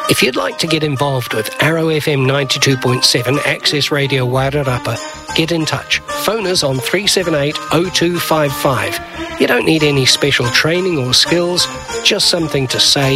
If you'd like to get involved with Arrow FM 92.7 Access Radio Wairarapa, get in touch. Phone us on 378-0255. You don't need any special training or skills, just something to say